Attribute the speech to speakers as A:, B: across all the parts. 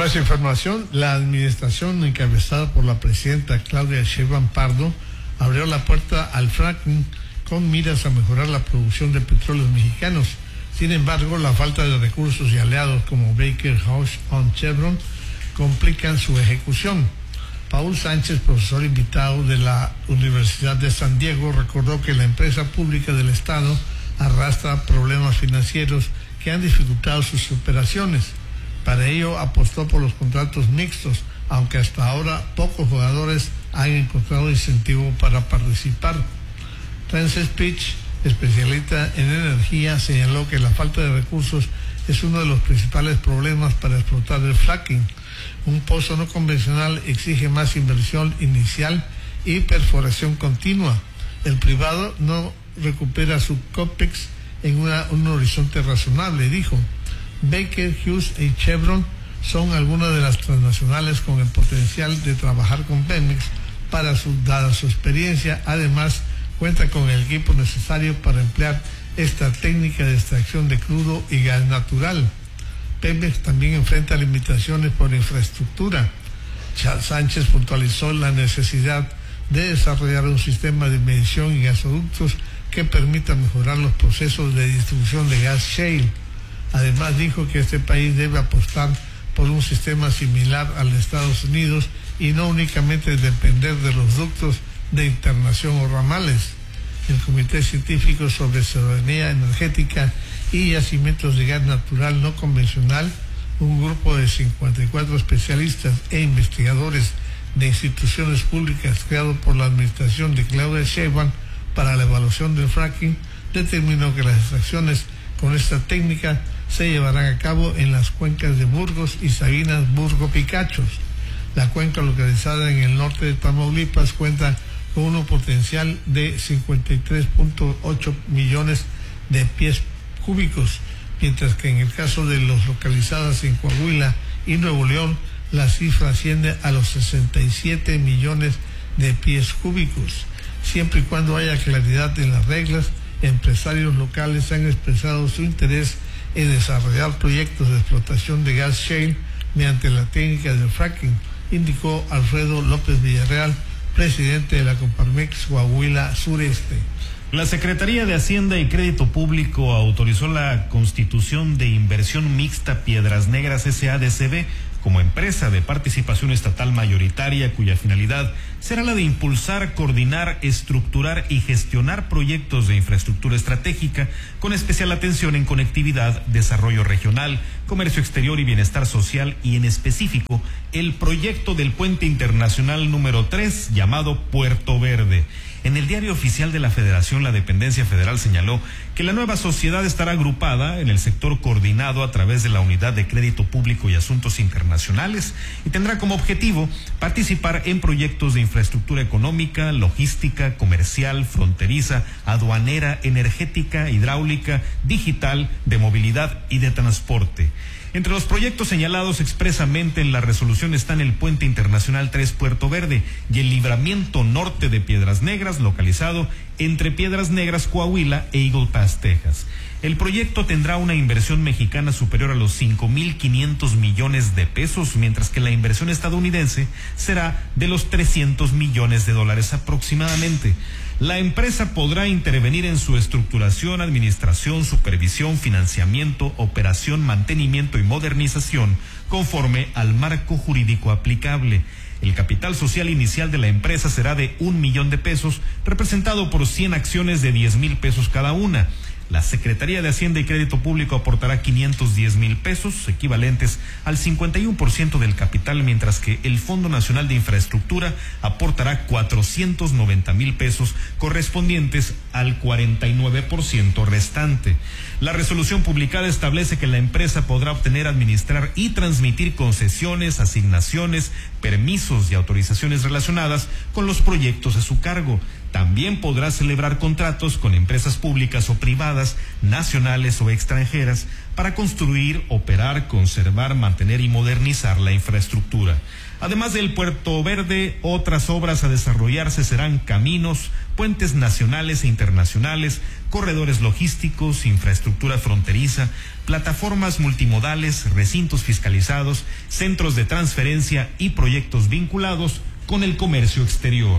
A: más información, la administración encabezada por la presidenta Claudia Sheinbaum Pardo abrió la puerta al fracking con miras a mejorar la producción de petróleos mexicanos. Sin embargo, la falta de recursos y aliados como Baker Hughes o Chevron complican su ejecución. Paul Sánchez, profesor invitado de la Universidad de San Diego, recordó que la empresa pública del Estado arrastra problemas financieros que han dificultado sus operaciones. Para ello apostó por los contratos mixtos, aunque hasta ahora pocos jugadores han encontrado incentivo para participar. Frances Pitch, especialista en energía, señaló que la falta de recursos es uno de los principales problemas para explotar el fracking. Un pozo no convencional exige más inversión inicial y perforación continua. El privado no recupera su COPEX en un horizonte razonable, dijo. Baker Hughes y Chevron son algunas de las transnacionales con el potencial de trabajar con Pemex dada su experiencia. Además, cuenta con el equipo necesario para emplear esta técnica de extracción de crudo y gas natural. Pemex también enfrenta limitaciones por infraestructura. Sánchez puntualizó la necesidad de desarrollar un sistema de medición y gasoductos que permita mejorar los procesos de distribución de gas shale. Además, dijo que este país debe apostar por un sistema similar al de Estados Unidos y no únicamente depender de los ductos de internación o ramales. El Comité Científico sobre Soberanía Energética y Yacimientos de Gas Natural No Convencional, un grupo de 54 especialistas e investigadores de instituciones públicas creado por la administración de Claudia Sheinbaum para la evaluación del fracking, determinó que las extracciones con esta técnica se llevarán a cabo en las cuencas de Burgos y Sabinas Burgo-Picachos. La cuenca, localizada en el norte de Tamaulipas, cuenta con un potencial de 53.8 millones de pies cúbicos, mientras que en el caso de los localizadas en Coahuila y Nuevo León, la cifra asciende a los 67 millones de pies cúbicos. Siempre y cuando haya claridad en las reglas, empresarios locales han expresado su interés en desarrollar proyectos de explotación de gas shale mediante la técnica del fracking, indicó Alfredo López Villarreal, presidente de la Coparmex Coahuila Sureste.
B: La Secretaría de Hacienda y Crédito Público autorizó la constitución de Inversión Mixta Piedras Negras S.A.D.C.B. como empresa de participación estatal mayoritaria, cuya finalidad será la de impulsar, coordinar, estructurar y gestionar proyectos de infraestructura estratégica con especial atención en conectividad, desarrollo regional, comercio exterior y bienestar social, y en específico el proyecto del puente internacional número 3 llamado Puerto Verde. En el Diario Oficial de la Federación, la dependencia federal señaló que la nueva sociedad estará agrupada en el sector coordinado a través de la Unidad de Crédito Público y Asuntos Internacionales y tendrá como objetivo participar en proyectos de infraestructura económica, logística, comercial, fronteriza, aduanera, energética, hidráulica, digital, de movilidad y de transporte. Entre los proyectos señalados expresamente en la resolución están el Puente Internacional 3 Puerto Verde y el libramiento norte de Piedras Negras, localizado entre Piedras Negras, Coahuila e Eagle Pass, Texas. El proyecto tendrá una inversión mexicana superior a los 5.500 millones de pesos, mientras que la inversión estadounidense será de los 300 millones de dólares aproximadamente. La empresa podrá intervenir en su estructuración, administración, supervisión, financiamiento, operación, mantenimiento y modernización conforme al marco jurídico aplicable. El capital social inicial de la empresa será de $1 millón, representado por 100 acciones de 10,000 pesos cada una. La Secretaría de Hacienda y Crédito Público aportará 510,000 pesos, equivalentes al 51% del capital, mientras que el Fondo Nacional de Infraestructura aportará 490,000 pesos, correspondientes al 49% restante. La resolución publicada establece que la empresa podrá obtener, administrar y transmitir concesiones, asignaciones, permisos y autorizaciones relacionadas con los proyectos a su cargo. También podrá celebrar contratos con empresas públicas o privadas, nacionales o extranjeras, para construir, operar, conservar, mantener y modernizar la infraestructura. Además del Puerto Verde, otras obras a desarrollarse serán caminos, puentes nacionales e internacionales, corredores logísticos, infraestructura fronteriza, plataformas multimodales, recintos fiscalizados, centros de transferencia y proyectos vinculados con el comercio exterior.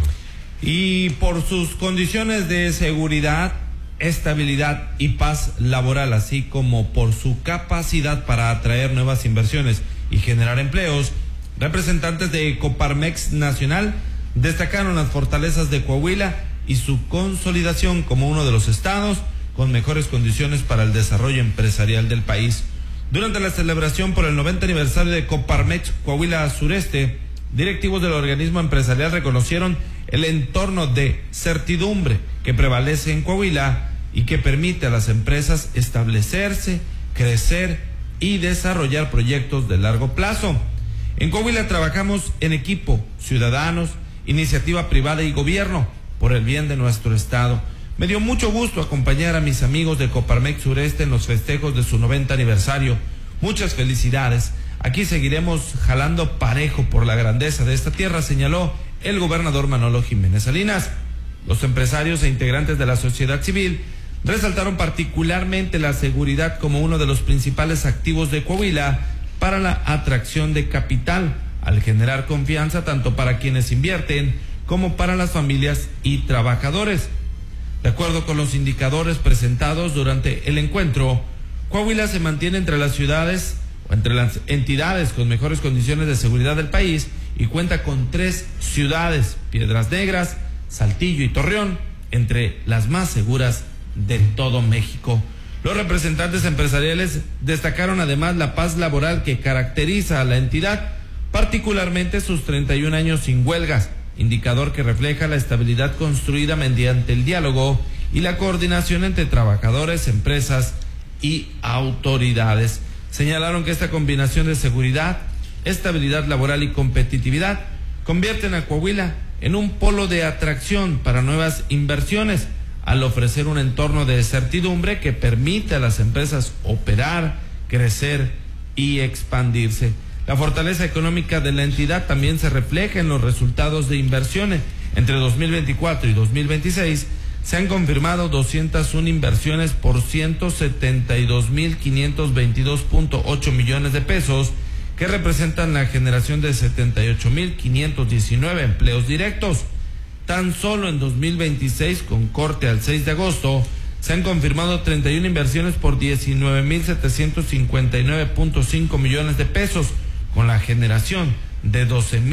C: Y por sus condiciones de seguridad, estabilidad y paz laboral, así como por su capacidad para atraer nuevas inversiones y generar empleos, representantes de Coparmex Nacional destacaron las fortalezas de Coahuila y su consolidación como uno de los estados con mejores condiciones para el desarrollo empresarial del país. Durante la celebración por el 90 aniversario de Coparmex Coahuila Sureste, directivos del organismo empresarial reconocieron el entorno de certidumbre que prevalece en Coahuila y que permite a las empresas establecerse, crecer y desarrollar proyectos de largo plazo. En Coahuila trabajamos en equipo, ciudadanos, iniciativa privada y gobierno, por el bien de nuestro estado. Me dio mucho gusto acompañar a mis amigos de Coparmex Sureste en los festejos de su 90 aniversario. Muchas felicidades. Aquí seguiremos jalando parejo por la grandeza de esta tierra, señaló el gobernador Manolo Jiménez Salinas. Los empresarios e integrantes de la sociedad civil resaltaron particularmente la seguridad como uno de los principales activos de Coahuila para la atracción de capital, al generar confianza tanto para quienes invierten como para las familias y trabajadores. De acuerdo con los indicadores presentados durante el encuentro, Coahuila se mantiene entre las ciudades o entre las entidades con mejores condiciones de seguridad del país y cuenta con 3 ciudades, Piedras Negras, Saltillo y Torreón, entre las más seguras de todo México. Los representantes empresariales destacaron además la paz laboral que caracteriza a la entidad, particularmente sus 31 años sin huelgas, indicador que refleja la estabilidad construida mediante el diálogo y la coordinación entre trabajadores, empresas y autoridades. Señalaron que esta combinación de seguridad, estabilidad laboral y competitividad convierten a Coahuila en un polo de atracción para nuevas inversiones, al ofrecer un entorno de certidumbre que permite a las empresas operar, crecer y expandirse. La fortaleza económica de la entidad también se refleja en los resultados de inversiones. Entre 2024 y 2026 se han confirmado 201 inversiones por 172.522.8 millones de pesos, que representan la generación de 78.519 empleos directos. Tan solo en 2026, con corte al 6 de agosto, se han confirmado 31 inversiones por 19.759.5 millones de pesos, con la generación de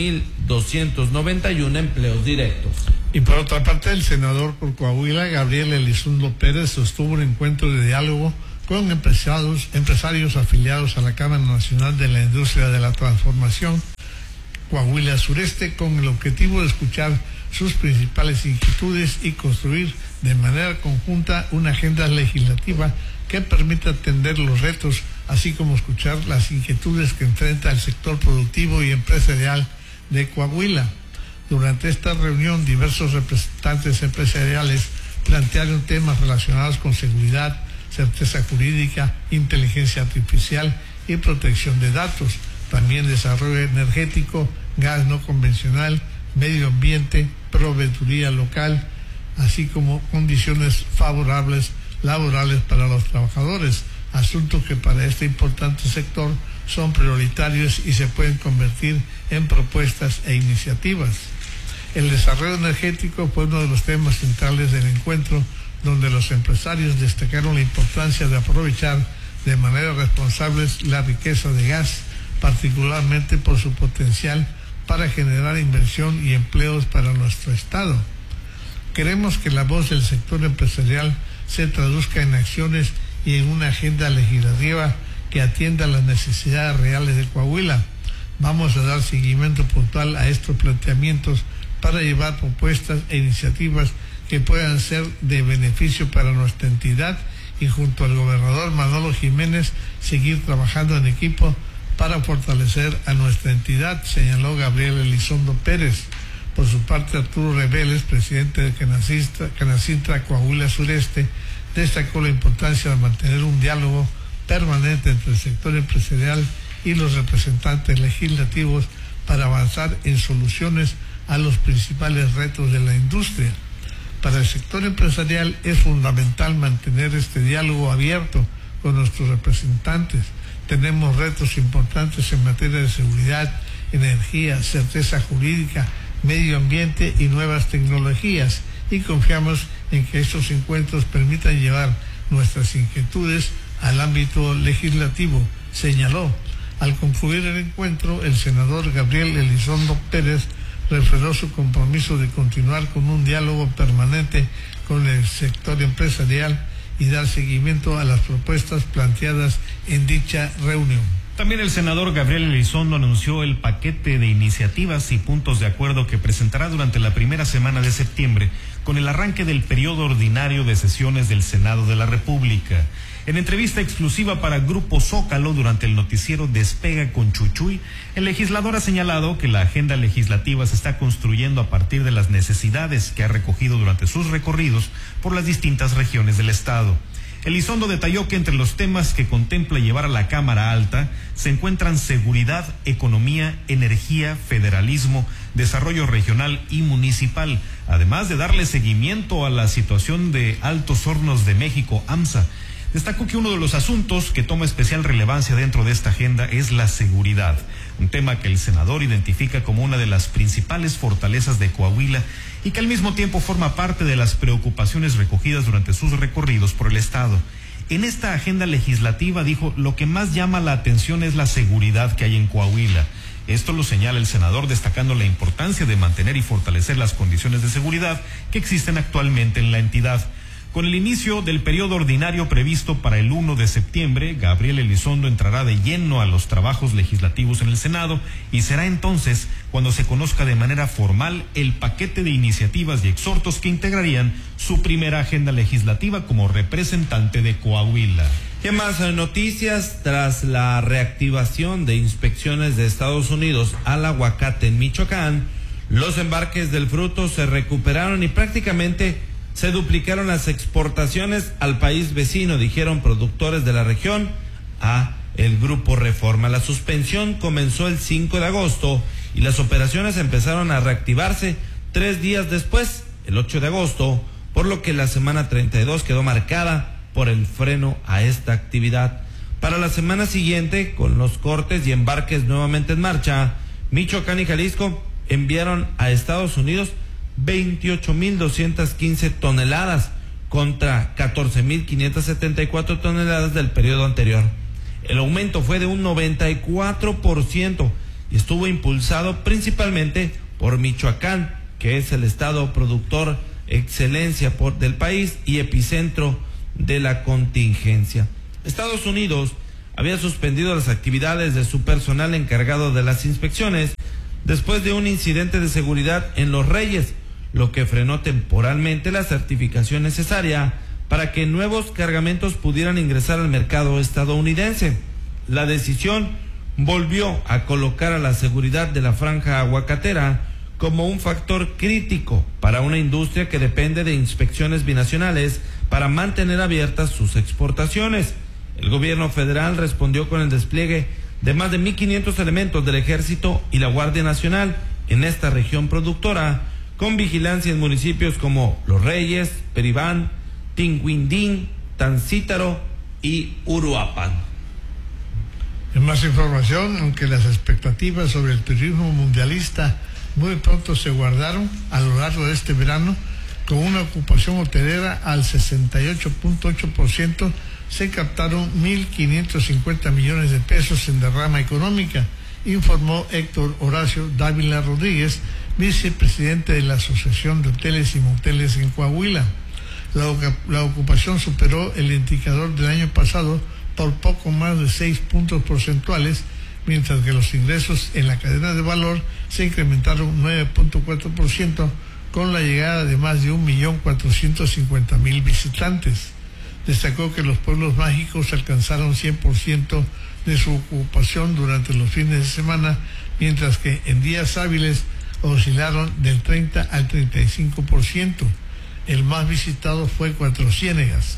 C: 12.291 empleos directos.
A: Y por otra parte, el senador por Coahuila, Gabriel Elizondo Pérez, sostuvo un encuentro de diálogo con empresarios afiliados a la Cámara Nacional de la Industria de la Transformación Coahuila Sureste, con el objetivo de escuchar sus principales inquietudes y construir de manera conjunta una agenda legislativa que permita atender los retos, así como escuchar las inquietudes que enfrenta el sector productivo y empresarial de Coahuila. Durante esta reunión, diversos representantes empresariales plantearon temas relacionados con seguridad, certeza jurídica, inteligencia artificial y protección de datos, también desarrollo energético, gas no convencional, medio ambiente, proveeduría local, así como condiciones favorables laborales para los trabajadores, asuntos que para este importante sector son prioritarios y se pueden convertir en propuestas e iniciativas. El desarrollo energético fue uno de los temas centrales del encuentro, donde los empresarios destacaron la importancia de aprovechar de manera responsable la riqueza de gas, particularmente por su potencial para generar inversión y empleos para nuestro estado. Queremos que la voz del sector empresarial se traduzca en acciones y en una agenda legislativa que atienda las necesidades reales de Coahuila. Vamos a dar seguimiento puntual a estos planteamientos para llevar propuestas e iniciativas que puedan ser de beneficio para nuestra entidad y junto al gobernador Manolo Jiménez seguir trabajando en equipo para fortalecer a nuestra entidad, señaló Gabriel Elizondo Pérez. Por su parte, Arturo Reveles, presidente de Canacintra Coahuila Sureste, destacó la importancia de mantener un diálogo permanente entre el sector empresarial y los representantes legislativos para avanzar en soluciones a los principales retos de la industria. Para el sector empresarial es fundamental mantener este diálogo abierto con nuestros representantes. Tenemos retos importantes en materia de seguridad, energía, certeza jurídica, medio ambiente y nuevas tecnologías, y confiamos en que estos encuentros permitan llevar nuestras inquietudes al ámbito legislativo, señaló. Al concluir el encuentro, el senador Gabriel Elizondo Pérez refrendó su compromiso de continuar con un diálogo permanente con el sector empresarial y dar seguimiento a las propuestas planteadas en dicha reunión.
B: También el senador Gabriel Elizondo anunció el paquete de iniciativas y puntos de acuerdo que presentará durante la primera semana de septiembre, con el arranque del periodo ordinario de sesiones del Senado de la República. En entrevista exclusiva para Grupo Zócalo durante el noticiero Despega con Chuchuy, el legislador ha señalado que la agenda legislativa se está construyendo a partir de las necesidades que ha recogido durante sus recorridos por las distintas regiones del estado. Elizondo detalló que entre los temas que contempla llevar a la Cámara Alta se encuentran seguridad, economía, energía, federalismo, desarrollo regional y municipal, además de darle seguimiento a la situación de Altos Hornos de México, AMSA. Destacó que uno de los asuntos que toma especial relevancia dentro de esta agenda es la seguridad, un tema que el senador identifica como una de las principales fortalezas de Coahuila y que al mismo tiempo forma parte de las preocupaciones recogidas durante sus recorridos por el estado. En esta agenda legislativa, dijo, lo que más llama la atención es la seguridad que hay en Coahuila. Esto lo señala el senador, destacando la importancia de mantener y fortalecer las condiciones de seguridad que existen actualmente en la entidad. Con el inicio del periodo ordinario previsto para el 1 de septiembre, Gabriel Elizondo entrará de lleno a los trabajos legislativos en el Senado y será entonces cuando se conozca de manera formal el paquete de iniciativas y exhortos que integrarían su primera agenda legislativa como representante de Coahuila.
C: ¿Qué más noticias? Tras la reactivación de inspecciones de Estados Unidos al aguacate en Michoacán, los embarques del fruto se recuperaron y prácticamente se duplicaron las exportaciones al país vecino, dijeron productores de la región a el Grupo Reforma. La suspensión comenzó el 5 de agosto y las operaciones empezaron a reactivarse 3 días después, el 8 de agosto, por lo que la semana 32 quedó marcada por el freno a esta actividad. Para la semana siguiente, con los cortes y embarques nuevamente en marcha, Michoacán y Jalisco enviaron a Estados Unidos 28.215 toneladas contra 14.574 toneladas del periodo anterior. El aumento fue de un 94% y estuvo impulsado principalmente por Michoacán, que es el estado productor excelencia del país y epicentro de la contingencia. Estados Unidos había suspendido las actividades de su personal encargado de las inspecciones después de un incidente de seguridad en Los Reyes, lo que frenó temporalmente la certificación necesaria para que nuevos cargamentos pudieran ingresar al mercado estadounidense. La decisión volvió a colocar a la seguridad de la franja aguacatera como un factor crítico para una industria que depende de inspecciones binacionales para mantener abiertas sus exportaciones. El gobierno federal respondió con el despliegue de más de 1.500 elementos del Ejército y la Guardia Nacional en esta región productora, con vigilancia en municipios como Los Reyes, Peribán, Tinguindín, Tancítaro y Uruapan.
A: En más información, aunque las expectativas sobre el turismo mundialista muy pronto se guardaron a lo largo de este verano, con una ocupación hotelera al 68.8%, se captaron 1.550 millones de pesos en derrama económica, informó Héctor Horacio Dávila Rodríguez, vicepresidente de la Asociación de Hoteles y Moteles en Coahuila. La ocupación superó el indicador del año pasado por poco más de 6 puntos porcentuales, mientras que los ingresos en la cadena de valor se incrementaron 9.4% con la llegada de más de 1.450.000 visitantes. Destacó que los pueblos mágicos alcanzaron 100% de su ocupación durante los fines de semana, mientras que en días hábiles oscilaron del 30 al 35%. El más visitado fue Cuatro Ciénegas.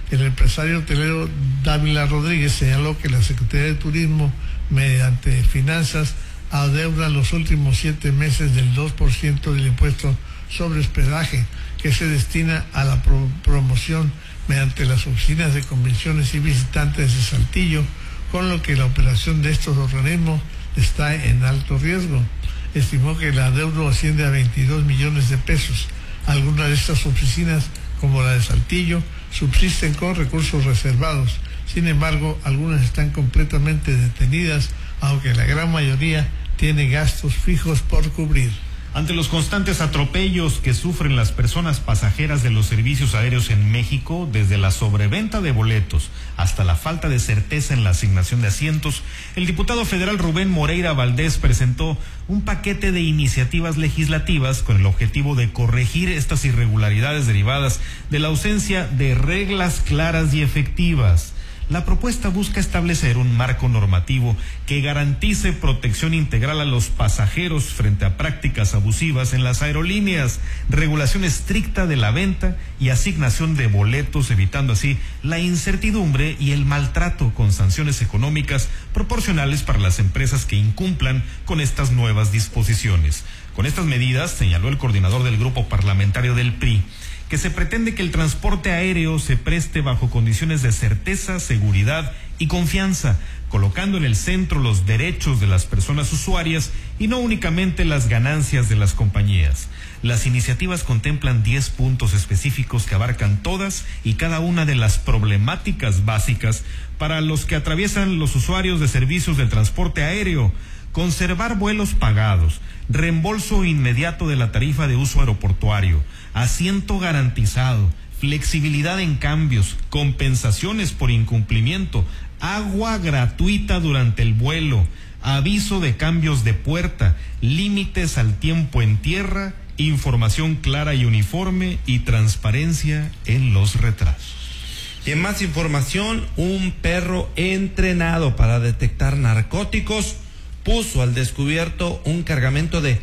A: El empresario hotelero Dávila Rodríguez señaló que la Secretaría de Turismo, mediante finanzas, adeuda los últimos 7 meses del 2% del impuesto sobre hospedaje que se destina a la promoción mediante las oficinas de convenciones y visitantes de Saltillo, con lo que la operación de estos organismos está en alto riesgo. Estimó que el adeudo asciende a 22 millones de pesos. Algunas de estas oficinas, como la de Saltillo, subsisten con recursos reservados. Sin embargo, algunas están completamente detenidas, aunque la gran mayoría tiene gastos fijos por cubrir.
B: Ante los constantes atropellos que sufren las personas pasajeras de los servicios aéreos en México, desde la sobreventa de boletos hasta la falta de certeza en la asignación de asientos, el diputado federal Rubén Moreira Valdés presentó un paquete de iniciativas legislativas con el objetivo de corregir estas irregularidades derivadas de la ausencia de reglas claras y efectivas. La propuesta busca establecer un marco normativo que garantice protección integral a los pasajeros frente a prácticas abusivas en las aerolíneas, regulación estricta de la venta y asignación de boletos, evitando así la incertidumbre y el maltrato, con sanciones económicas proporcionales para las empresas que incumplan con estas nuevas disposiciones. Con estas medidas, señaló el coordinador del grupo parlamentario del PRI, que se pretende que el transporte aéreo se preste bajo condiciones de certeza, seguridad y confianza, colocando en el centro los derechos de las personas usuarias y no únicamente las ganancias de las compañías. Las iniciativas contemplan 10 puntos específicos que abarcan todas y cada una de las problemáticas básicas para los que atraviesan los usuarios de servicios del transporte aéreo: conservar vuelos pagados, reembolso inmediato de la tarifa de uso aeroportuario, asiento garantizado, flexibilidad en cambios, compensaciones por incumplimiento, agua gratuita durante el vuelo, aviso de cambios de puerta, límites al tiempo en tierra, información clara y uniforme y transparencia en los retrasos.
C: Y en más información, un perro entrenado para detectar narcóticos puso al descubierto un cargamento de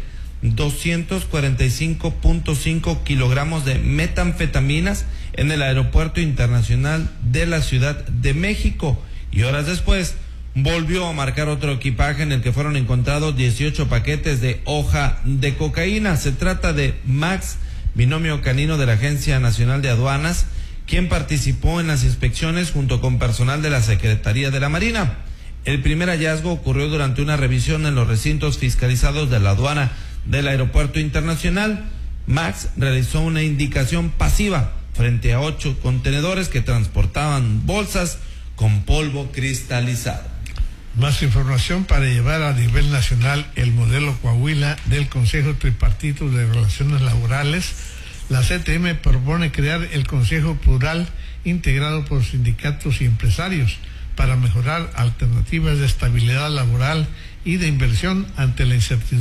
C: 245.5 kilogramos de metanfetaminas en el Aeropuerto Internacional de la Ciudad de México, y horas después volvió a marcar otro equipaje en el que fueron encontrados 18 paquetes de hoja de cocaína. Se trata de Max, binomio canino de la Agencia Nacional de Aduanas, quien participó en las inspecciones junto con personal de la Secretaría de la Marina. El primer hallazgo ocurrió durante una revisión en los recintos fiscalizados de la aduana del Aeropuerto Internacional. Max realizó una indicación pasiva frente a 8 contenedores que transportaban bolsas con polvo cristalizado.
A: Más información para llevar a nivel nacional el modelo Coahuila del Consejo Tripartito de Relaciones Laborales. La CTM propone crear el Consejo Plural integrado por sindicatos y empresarios para mejorar alternativas de estabilidad laboral y de inversión ante la incertidumbre